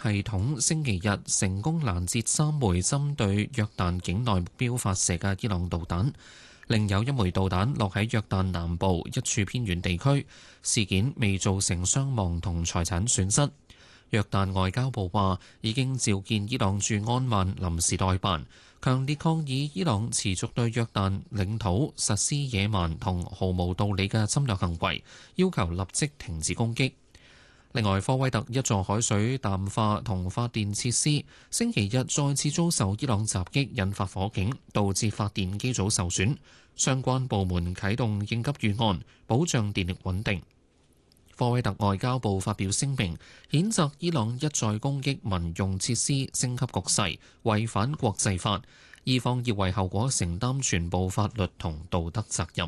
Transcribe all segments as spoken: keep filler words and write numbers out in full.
系統星期日成功攔截三枚針對約旦境內目標發射嘅伊朗導彈，另有一枚導彈落喺約旦南部一處偏遠地區，事件未造成傷亡同財產損失。約旦外交部話已經召見伊朗駐安曼臨時代辦，強烈抗議伊朗持續對約旦領土實施野蠻同毫無道理嘅侵略行為，要求立即停止攻擊。另外，科威特一座海水淡化同發電設施星期日再次遭受伊朗襲擊，引發火警，導致發電機組受損。相關部門啟動應急預案，保障電力穩定。科威特外交部發表聲明，譴責伊朗一再攻擊民用設施，升級局勢，違反國際法，伊方要為後果承擔全部法律同道德責任。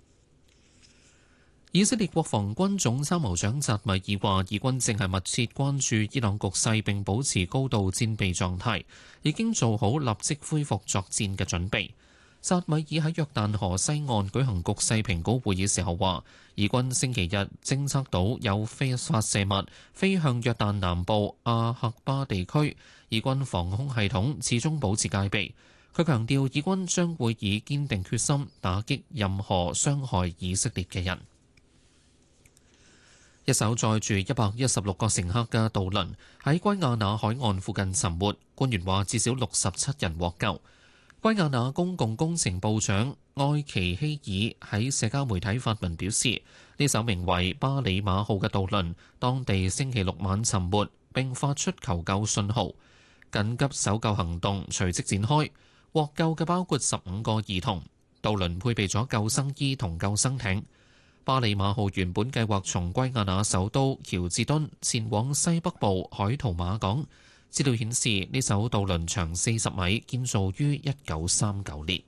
以色列國防軍總參謀長扎米爾話，以軍正係密切關注伊朗局勢，並保持高度戰備狀態，已經做好立即恢復作戰嘅準備。扎米爾喺約旦河西岸舉行局勢評估會議時候話，以軍星期日偵測到有非法射物飛向約旦南部阿克巴地區，以軍防空系統始終保持戒備。佢強調，以軍將會以堅定決心打擊任何傷害以色列嘅人。一艘載住一百一十六個乘客嘅渡輪喺圭亞那海岸附近沉沒，官員話至少六十七人獲救。圭亞那公共工程部長埃奇希爾喺社交媒體發文表示，呢艘名為巴里馬號嘅渡輪當地星期六晚沉沒，並發出求救信號，緊急搜救行動隨即展開。獲救嘅包括十五個兒童，渡輪配備咗救生衣同救生艇。巴里馬號原本計劃從圭亞那首都喬治敦前往西北部海圖馬港。資料顯示，呢艘渡輪長四十米，建造於一九三九年。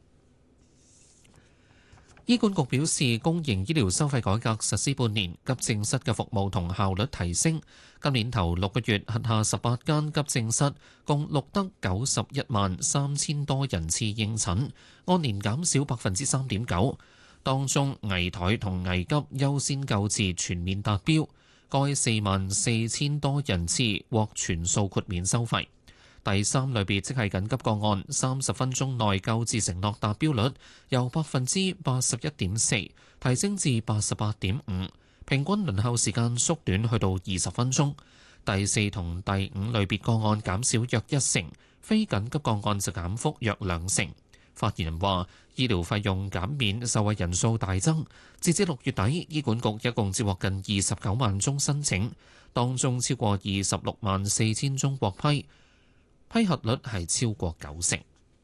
醫管局表示，公營醫療收費改革實施半年，急症室嘅服務同效率提升。今年頭六個月，轄下十八間急症室共錄得九十一萬三千多人次應診，按年減少百分之三點九。當中危殆同危急優先救治全面達標。該四萬四千多人次獲全數豁免收費。第三類別即係緊急個案，三十分鐘內救治承諾達標率由百分之八十一點四提升至八十八點五，平均輪候時間縮短去到二十分鐘。第四同第五類別個案減少約一成，非緊急個案就減幅約兩成。發言人話：醫療費用減免受惠人數大增，截至六月底，醫管局一共接獲近二十九萬宗申請，當中超過二十六萬四千宗獲批，批核率係超過九成。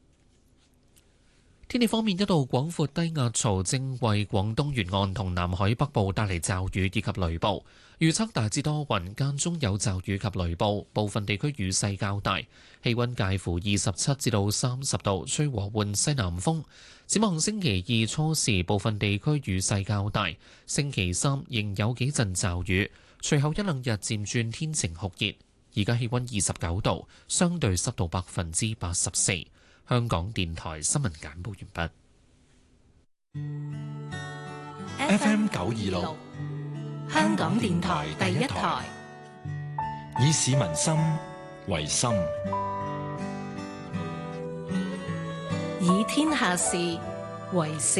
天氣方面，一道廣闊低壓槽正為廣東沿岸同南海北部帶嚟驟雨以及雷暴，預測大致多雲，間中有驟雨及雷暴，部分地區雨勢較大，氣溫介乎二十七至到三十度，吹和緩西南風。展望星期二初時，部分地區雨勢較大，星期三仍有幾陣驟雨，隨後一兩日漸轉天晴酷熱。而家氣溫二十九度，相對濕度百分之八十四。香港電台新聞簡報完畢。F M 九二六，香港電台第一台，以市民心為心，以天下事為事。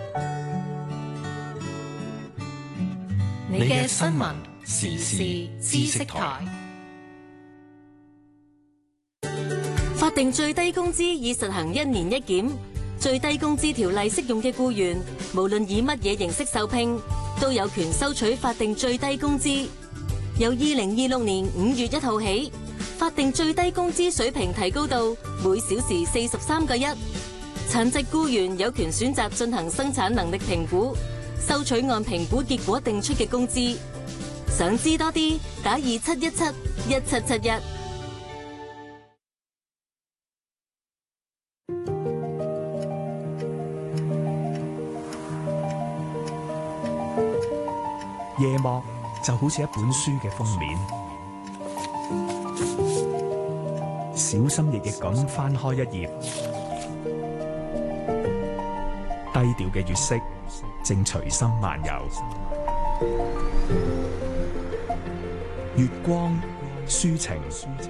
你嘅新聞時事知識台。 法定最低工資已實行一年一檢，最低工資條例適用嘅僱員，無論以乜嘢形式受聘，都有權收取法定最低工資。由二零二六年五月一號起，法定最低工資水平提高到每小時四十三個一。殘疾僱員有權選擇進行生產能力評估，收取按評估結果定出嘅工資。想知多啲，打二七一七一七七一。 夜幕就好似一本書嘅封面，小心翼翼咁翻開一頁，低調嘅月色正隨心漫遊。月光、抒情、